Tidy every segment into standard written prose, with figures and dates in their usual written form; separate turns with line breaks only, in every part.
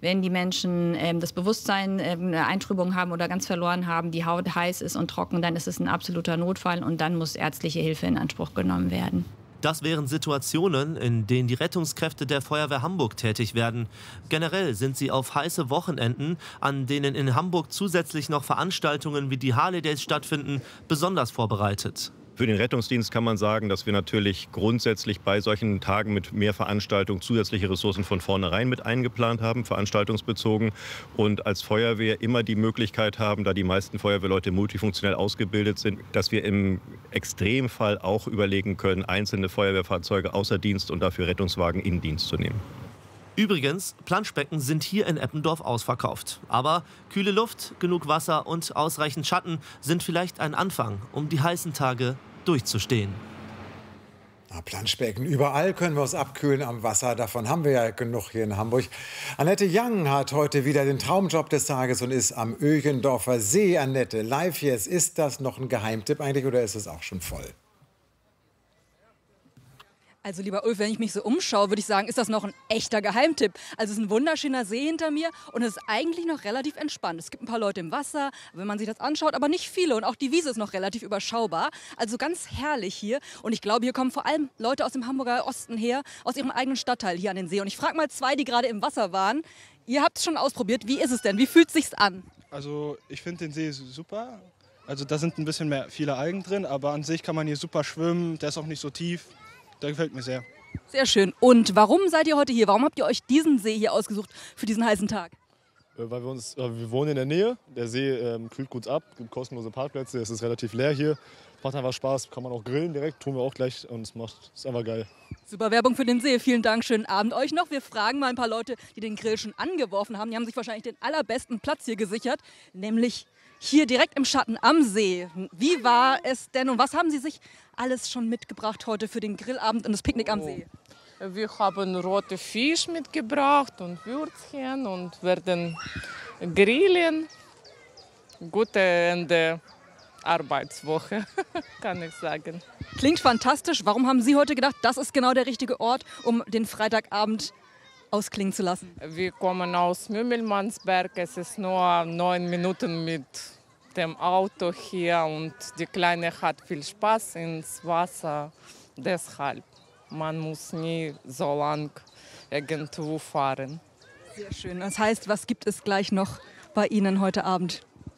wenn die Menschen das Bewusstsein, eine Eintrübung haben oder ganz verloren haben, die Haut heiß ist und trocken, dann ist es ein absoluter Notfall und dann muss ärztliche Hilfe in Anspruch genommen werden.
Das wären Situationen, in denen die Rettungskräfte der Feuerwehr Hamburg tätig werden. Generell sind sie auf heiße Wochenenden, an denen in Hamburg zusätzlich noch Veranstaltungen wie die Harley Days stattfinden, besonders vorbereitet.
Für den Rettungsdienst kann man sagen, dass wir natürlich grundsätzlich bei solchen Tagen mit mehr Veranstaltungen zusätzliche Ressourcen von vornherein mit eingeplant haben, veranstaltungsbezogen. Und als Feuerwehr immer die Möglichkeit haben, da die meisten Feuerwehrleute multifunktionell ausgebildet sind, dass wir im Extremfall auch überlegen können, einzelne Feuerwehrfahrzeuge außer Dienst und dafür Rettungswagen in Dienst zu nehmen.
Übrigens, Planschbecken sind hier in Eppendorf ausverkauft. Aber kühle Luft, genug Wasser und ausreichend Schatten sind vielleicht ein Anfang, um die heißen Tage durchzustehen.
Planschbecken, überall können wir uns abkühlen am Wasser. Davon haben wir ja genug hier in Hamburg. Annette Young hat heute wieder den Traumjob des Tages und ist am Ögendorfer See. Annette, live jetzt. Ist das noch ein Geheimtipp eigentlich oder ist es auch schon voll?
Also lieber Ulf, wenn ich mich so umschaue, würde ich sagen, ist das noch ein echter Geheimtipp. Also es ist ein wunderschöner See hinter mir und es ist eigentlich noch relativ entspannt. Es gibt ein paar Leute im Wasser, wenn man sich das anschaut, aber nicht viele. Und auch die Wiese ist noch relativ überschaubar. Also ganz herrlich hier. Und ich glaube, hier kommen vor allem Leute aus dem Hamburger Osten her, aus ihrem eigenen Stadtteil hier an den See. Und ich frage mal zwei, die gerade im Wasser waren. Ihr habt es schon ausprobiert. Wie ist es denn? Wie fühlt es sich an?
Also ich finde den See super. Also da sind ein bisschen mehr viele Algen drin, aber an sich kann man hier super schwimmen. Der ist auch nicht so tief. Der gefällt mir sehr.
Sehr schön. Und warum seid ihr heute hier? Warum habt ihr euch diesen See hier ausgesucht für diesen heißen Tag?
Weil wir wohnen in der Nähe. Der See kühlt gut ab, gibt kostenlose Parkplätze. Es ist relativ leer hier. Macht einfach Spaß. Kann man auch grillen direkt. Tun wir auch gleich. Und ist einfach geil.
Super Werbung für den See. Vielen Dank. Schönen Abend euch noch. Wir fragen mal ein paar Leute, die den Grill schon angeworfen haben. Die haben sich wahrscheinlich den allerbesten Platz hier gesichert. Nämlich hier direkt im Schatten am See. Wie war es denn und was haben Sie sich alles schon mitgebracht heute für den Grillabend und das Picknick am See?
Wir haben rote Fisch mitgebracht und Würzchen und werden grillen. Gute Ende Arbeitswoche, kann ich sagen.
Klingt fantastisch. Warum haben Sie heute gedacht, das ist genau der richtige Ort, um den Freitagabend ausklingen zu lassen?
Wir kommen aus Mümmelmannsberg. Es ist nur 9 Minuten mit dem Auto hier und die Kleine hat viel Spaß ins Wasser. Deshalb, man muss nie so lang irgendwo fahren.
Sehr schön. Das heißt, was gibt es gleich noch bei Ihnen heute Abend?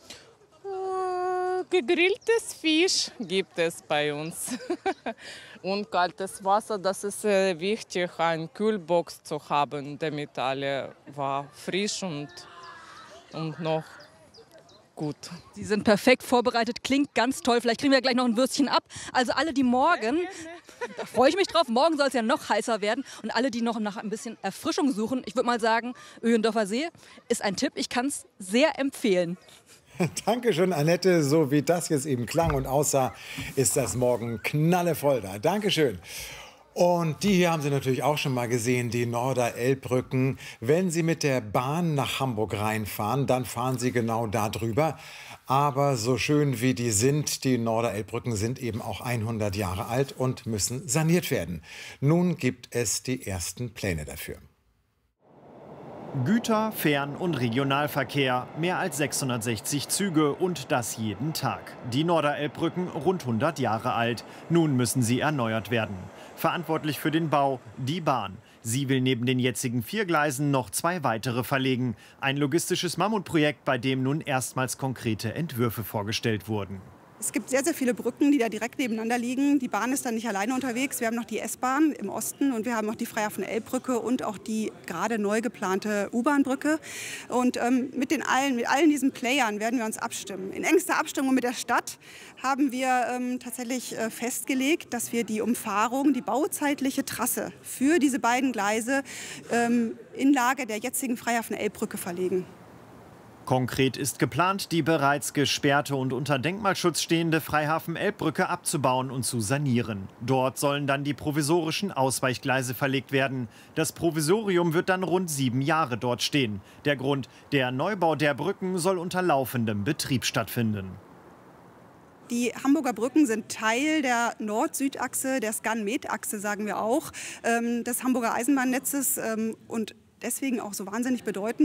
Gegrilltes Fisch gibt es bei uns. Und kaltes Wasser, das ist wichtig, eine Kühlbox zu haben, damit alle war frisch und noch gut.
Sie sind perfekt vorbereitet, klingt ganz toll. Vielleicht kriegen wir gleich noch ein Würstchen ab. Also alle, die morgen, da freue ich mich drauf, morgen soll es ja noch heißer werden. Und alle, die noch nach ein bisschen Erfrischung suchen, ich würde mal sagen, Ögendorfer See ist ein Tipp. Ich kann es sehr empfehlen.
Dankeschön, Annette. So wie das jetzt eben klang und aussah, ist das morgen knallevoll da. Dankeschön. Und die hier haben Sie natürlich auch schon mal gesehen, die Norderelbbrücken. Wenn Sie mit der Bahn nach Hamburg reinfahren, dann fahren Sie genau da drüber. Aber so schön wie die Norderelbbrücken sind eben auch 100 Jahre alt und müssen saniert werden. Nun gibt es die ersten Pläne dafür.
Güter-, Fern- und Regionalverkehr, mehr als 660 Züge und das jeden Tag. Die Norderelbbrücken rund 100 Jahre alt. Nun müssen sie erneuert werden. Verantwortlich für den Bau die Bahn. Sie will neben den jetzigen 4 Gleisen noch 2 weitere verlegen. Ein logistisches Mammutprojekt, bei dem nun erstmals konkrete Entwürfe vorgestellt wurden.
Es gibt sehr, sehr viele Brücken, die da direkt nebeneinander liegen. Die Bahn ist dann nicht alleine unterwegs. Wir haben noch die S-Bahn im Osten und wir haben noch die Freihafen-Elbbrücke und auch die gerade neu geplante U-Bahn-Brücke. Und mit allen diesen Playern werden wir uns abstimmen. In engster Abstimmung mit der Stadt haben wir tatsächlich festgelegt, dass wir die Umfahrung, die bauzeitliche Trasse für diese beiden Gleise in Lage der jetzigen Freihafen-Elbbrücke verlegen.
Konkret ist geplant, die bereits gesperrte und unter Denkmalschutz stehende Freihafen-Elbbrücke abzubauen und zu sanieren. Dort sollen dann die provisorischen Ausweichgleise verlegt werden. Das Provisorium wird dann rund 7 Jahre dort stehen. Der Grund: der Neubau der Brücken soll unter laufendem Betrieb stattfinden.
Die Hamburger Brücken sind Teil der Nord-Süd-Achse, der Skan-Med-Achse, sagen wir auch, des Hamburger Eisenbahnnetzes und deswegen auch so wahnsinnig bedeutend.